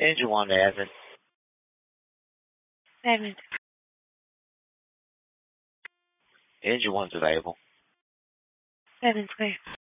Engine 1 to Evan. Evan. Engine 1's available. Evan's clear.